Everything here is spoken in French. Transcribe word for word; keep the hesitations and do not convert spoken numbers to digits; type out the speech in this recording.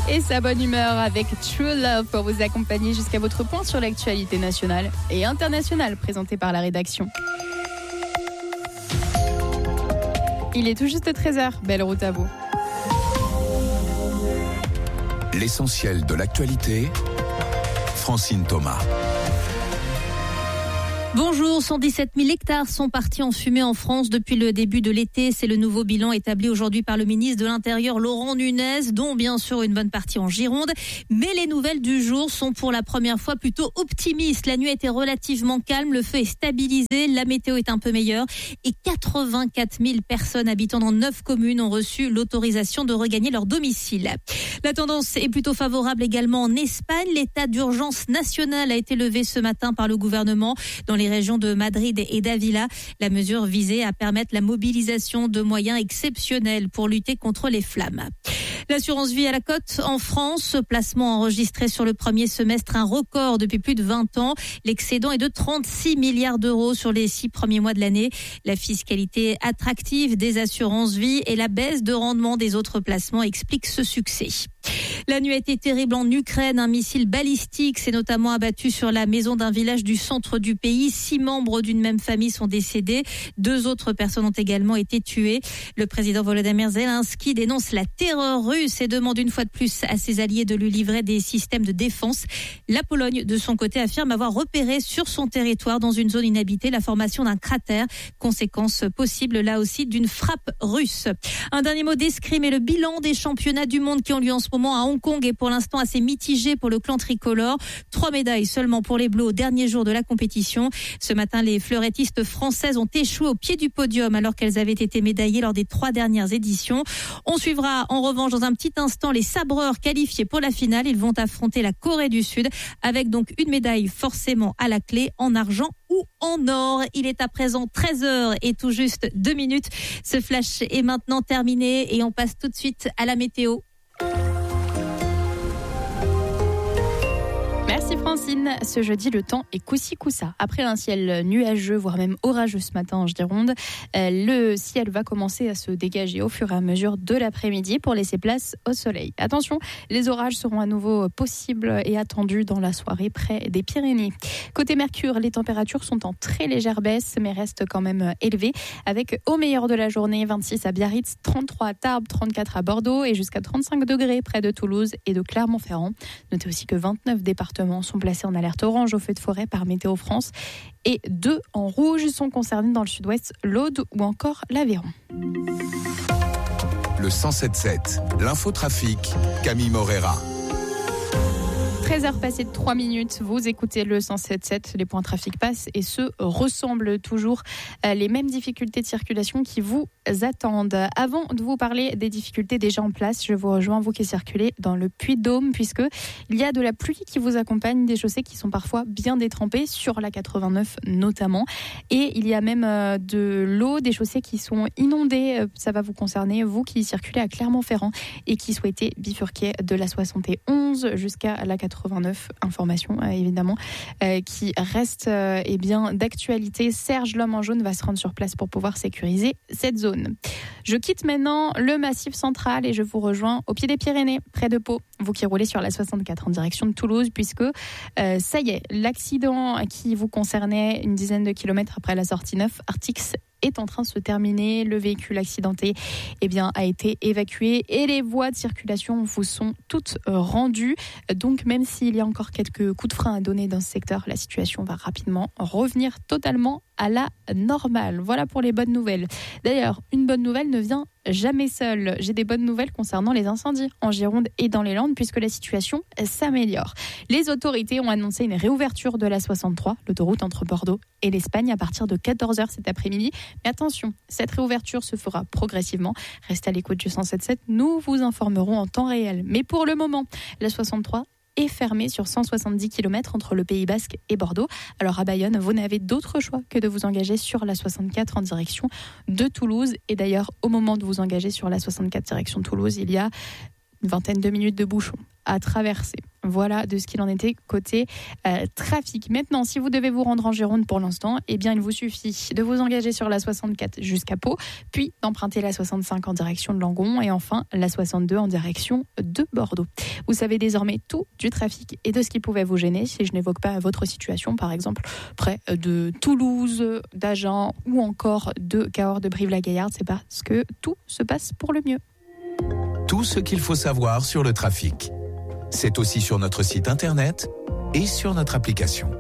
Et sa bonne humeur avec True Love pour vous accompagner jusqu'à votre point sur l'actualité nationale et internationale présentée par la rédaction. Il est tout juste treize heures. Belle route à vous. L'essentiel de l'actualité, Francine Thomas. Bonjour, cent dix-sept mille hectares sont partis en fumée en France depuis le début de l'été. C'est le nouveau bilan établi aujourd'hui par le ministre de l'Intérieur Laurent Nunez, dont bien sûr une bonne partie en Gironde. Mais les nouvelles du jour sont pour la première fois plutôt optimistes. La nuit a été relativement calme, le feu est stabilisé, la météo est un peu meilleure et quatre-vingt-quatre mille personnes habitant dans neuf communes ont reçu l'autorisation de regagner leur domicile. La tendance est plutôt favorable également en Espagne. L'état d'urgence nationale a été levé ce matin par le gouvernement dans les régions de Madrid et d'Avila. La mesure visait à permettre la mobilisation de moyens exceptionnels pour lutter contre les flammes. L'assurance vie à la cote en France, placement enregistré sur le premier semestre, un record depuis plus de vingt ans. L'excédent est de trente-six milliards d'euros sur les six premiers mois de l'année. La fiscalité attractive des assurances vie et la baisse de rendement des autres placements expliquent ce succès. La nuit a été terrible en Ukraine. Un missile balistique s'est notamment abattu sur la maison d'un village du centre du pays. Six membres d'une même famille sont décédés. Deux autres personnes ont également été tuées. Le président Volodymyr Zelensky dénonce la terreur russe et demande une fois de plus à ses alliés de lui livrer des systèmes de défense. La Pologne, de son côté, affirme avoir repéré sur son territoire, dans une zone inhabitée, la formation d'un cratère. Conséquence possible, là aussi, d'une frappe russe. Un dernier mot d'escrime et le bilan des championnats du monde qui ont lieu en ce moment à Hong Kong est pour l'instant assez mitigé pour le clan tricolore. Trois médailles seulement pour les Bleus au dernier jour de la compétition. Ce matin, les fleurettistes françaises ont échoué au pied du podium alors qu'elles avaient été médaillées lors des trois dernières éditions. On suivra en revanche dans un petit instant les sabreurs qualifiés pour la finale. Ils vont affronter la Corée du Sud avec donc une médaille forcément à la clé en argent ou en or. Il est à présent treize heures et tout juste deux minutes. Ce flash est maintenant terminé et on passe tout de suite à la météo. Merci Francine. Ce jeudi, le temps est coussi coussa. Après un ciel nuageux, voire même orageux ce matin en Gironde, le ciel va commencer à se dégager au fur et à mesure de l'après-midi pour laisser place au soleil. Attention, les orages seront à nouveau possibles et attendus dans la soirée près des Pyrénées. Côté Mercure, les températures sont en très légère baisse, mais restent quand même élevées, avec au meilleur de la journée vingt-six à Biarritz, trente-trois à Tarbes, trente-quatre à Bordeaux et jusqu'à trente-cinq degrés près de Toulouse et de Clermont-Ferrand. Notez aussi que vingt-neuf départements sont placés en alerte orange au feu de forêt par Météo France et deux en rouge sont concernés dans le sud-ouest, l'Aude ou encore l'Aveyron. Le cent sept sept, l'infotrafic, Camille Morera. treize heures passées de trois minutes, vous écoutez le cent sept sept, les points trafic passent et se ressemblent toujours. Les mêmes difficultés de circulation qui vous attendent. Avant de vous parler des difficultés déjà en place, je vous rejoins, vous qui circulez dans le Puy-de-Dôme, puisque il y a de la pluie qui vous accompagne, des chaussées qui sont parfois bien détrempées, sur la quatre-vingt-neuf notamment. Et il y a même de l'eau, des chaussées qui sont inondées. Ça va vous concerner, vous qui circulez à Clermont-Ferrand et qui souhaitez bifurquer de la soixante et onze jusqu'à la quatre-vingt-neuf. Information euh, évidemment euh, qui reste euh, eh bien d'actualité. Serge l'homme en jaune va se rendre sur place pour pouvoir sécuriser cette zone. Je quitte maintenant le Massif central et je vous rejoins au pied des Pyrénées, près de Pau. Vous qui roulez sur la soixante-quatre en direction de Toulouse, puisque euh, ça y est, l'accident qui vous concernait une dizaine de kilomètres après la sortie neuf, Artix, est en train de se terminer. Le véhicule accidenté eh bien, a été évacué et les voies de circulation vous sont toutes rendues. Donc même s'il y a encore quelques coups de frein à donner dans ce secteur, la situation va rapidement revenir totalement à la normale. Voilà pour les bonnes nouvelles. D'ailleurs, une bonne nouvelle ne vient jamais seule. J'ai des bonnes nouvelles concernant les incendies en Gironde et dans les Landes, puisque la situation s'améliore. Les autorités ont annoncé une réouverture de la soixante-trois, l'autoroute entre Bordeaux et l'Espagne, à partir de quatorze heures cet après-midi. Mais attention, cette réouverture se fera progressivement. Restez à l'écoute du cent sept sept, nous vous informerons en temps réel. Mais pour le moment, la soixante-trois est fermée sur cent soixante-dix kilomètres entre le Pays Basque et Bordeaux. Alors à Bayonne, vous n'avez d'autre choix que de vous engager sur la soixante-quatre en direction de Toulouse. Et d'ailleurs, au moment de vous engager sur la soixante-quatre direction Toulouse, il y a une vingtaine de minutes de bouchon à traverser. Voilà de ce qu'il en était côté euh, trafic. Maintenant, si vous devez vous rendre en Gironde pour l'instant, eh bien, il vous suffit de vous engager sur la soixante-quatre jusqu'à Pau, puis d'emprunter la soixante-cinq en direction de Langon et enfin la soixante-deux en direction de Bordeaux. Vous savez désormais tout du trafic et de ce qui pouvait vous gêner. Si je n'évoque pas votre situation, par exemple, près de Toulouse, d'Agen ou encore de Cahors de Brive-la-Gaillarde, c'est parce que tout se passe pour le mieux. Tout ce qu'il faut savoir sur le trafic. C'est aussi sur notre site internet et sur notre application.